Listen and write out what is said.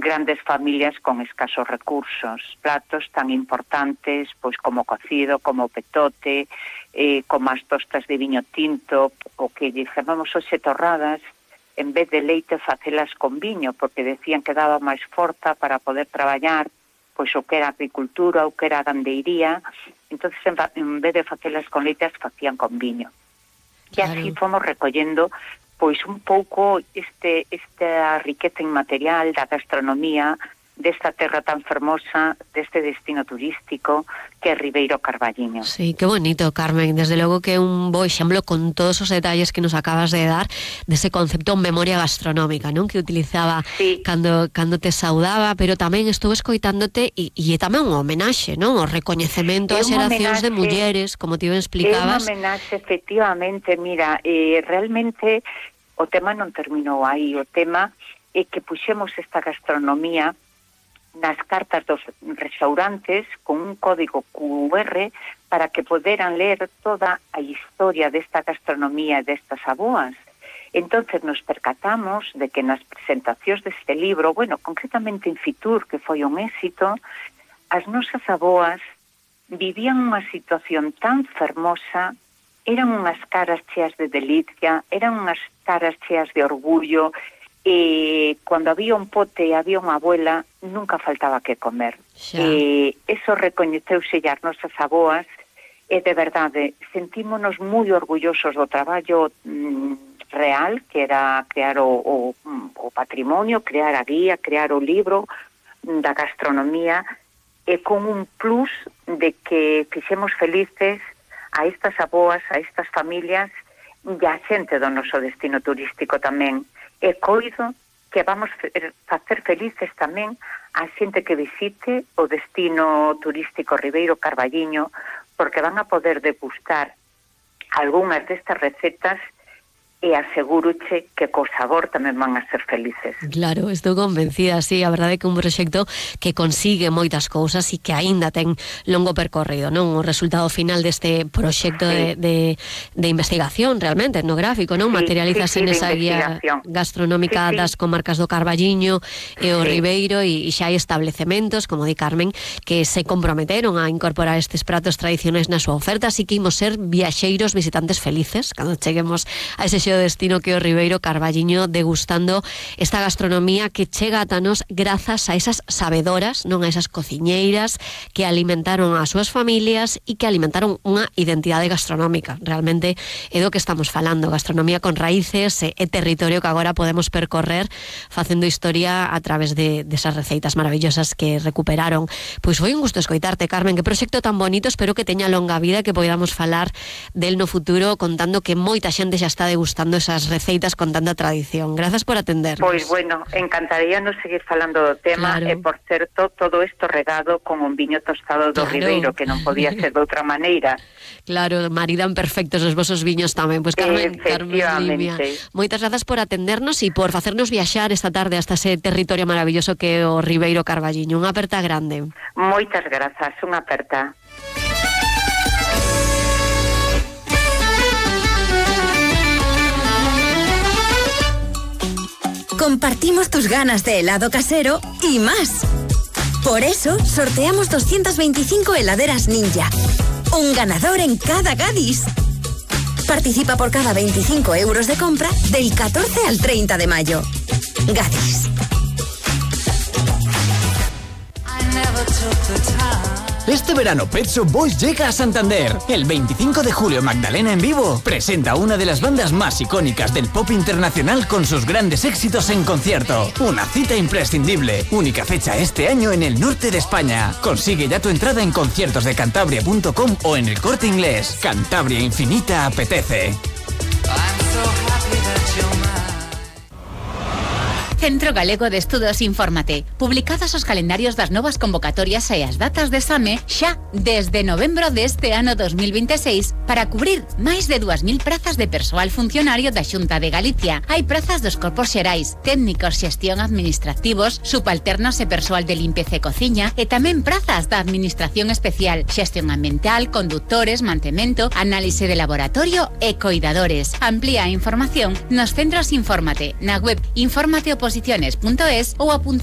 grandes familias con escasos recursos. Platos tan importantes pois como cocido, como petote, como as tostas de viño tinto, o que lle chamamos hoxe torradas, en vez de leite facelas con viño, porque decían que daba máis forza para poder traballar pois o que era agricultura, o que era gandeiría. Entonces en vez de facelas con leite as facían con viño. E así fomos recollendo pois un pouco esta riqueza inmaterial da gastronomía desta terra tan fermosa, deste destino turístico que é Ribeiro Carballiño. Sí, qué bonito, Carmen. Desde logo que é un bo exemplo con todos os detalles que nos acabas de dar dese concepto memoria gastronómica, non? Que utilizaba cando te saudaba, pero tamén estuve escoitándote e tamén un homenaxe, non? O recoñecemento ás xeracións de mulleres, como ti ben explicabas. É un homenaxe, efectivamente. Mira, realmente o tema non terminou aí. O tema é que puxemos esta gastronomía nas cartas dos restaurantes con un código QR para que poderan ler toda a historia desta gastronomía e destas aboas. Entonces nos percatamos de que nas presentacións deste libro, bueno, concretamente en Fitur, que foi un éxito, as nosas aboas vivían unha situación tan fermosa, eran unhas caras cheas de delicia, eran unhas caras cheas de orgullo, e cando había un pote e había unha abuela nunca faltaba que comer. Eso recoñeceuse as nosas aboas e de verdade sentímonos moi orgullosos do traballo real, que era crear o patrimonio, crear a guía, crear o libro da gastronomía, e con un plus de que fixemos felices a estas aboas, a estas familias e a xente do noso destino turístico tamén. E coido que vamos facer felices tamén a xente que visite o destino turístico Ribeiro Carballiño, porque van a poder degustar algunhas destas recetas e aseguroche que co sabor tamén van a ser felices. Claro, estou convencida, sí, a verdade é que un proxecto que consigue moitas cousas e que aínda ten longo percorrido, non? O resultado final deste proxecto de investigación realmente etnográfico, non? Materialízase nesa guía gastronómica das comarcas do Carballiño e o Ribeiro, e xa hai establecementos, como di Carmen, que se comprometeron a incorporar estes pratos tradicionais na súa oferta, así que imos ser viaxeiros visitantes felices cando cheguemos a ese destino que o Ribeiro Carballiño, degustando esta gastronomía que chega ata nos grazas a esas sabedoras, non, a esas cociñeiras que alimentaron as súas familias e que alimentaron unha identidade gastronómica. Realmente é do que estamos falando, gastronomía con raíces e territorio que agora podemos percorrer facendo historia a través de esas receitas maravillosas que recuperaron. Pois foi un gusto escoitarte, Carmen, que proxecto tan bonito, espero que teña longa vida, que podamos falar del no futuro, contando que moita xente xa está degustando esas receitas con tanta tradición. Grazas por atendernos. Pois bueno, encantaríanos seguir falando do tema, e por certo, todo isto regado con un viño tostado do Ribeiro, que non podía ser de outra maneira. Claro, maridan perfectos os vosos viños tamén. Pois Carmen Limia, moitas grazas por atendernos e por facernos viaxar esta tarde hasta ese territorio maravilloso que é o Ribeiro Carballiño. Unha aperta grande. Moitas grazas, unha aperta. Compartimos tus ganas de helado casero y más. Por eso, sorteamos 225 heladeras Ninja. Un ganador en cada Gadis. Participa por cada 25 euros de compra del 14 al 30 de mayo. Gadis. Este verano Pet Shop Boys llega a Santander. El 25 de julio Magdalena en vivo presenta una de las bandas más icónicas del pop internacional con sus grandes éxitos en concierto. Una cita imprescindible. Única fecha este año en el norte de España. Consigue ya tu entrada en conciertosdecantabria.com o en El Corte Inglés. Cantabria Infinita apetece. Centro Galego de Estudos Infórmate. Publicados os calendarios das novas convocatorias e as datas de exame xa desde novembro deste ano 2026 para cubrir máis de 2.000 prazas de persoal funcionario da Xunta de Galicia. Hai prazas dos corpos xerais, técnicos, xestión administrativos, subalternos e persoal de limpeza e cociña, e tamén prazas da Administración Especial, xestión ambiental, conductores, mantemento, análise de laboratorio e coidadores. Amplía a información nos centros Infórmate, na web informateoposiciones.es ou apunta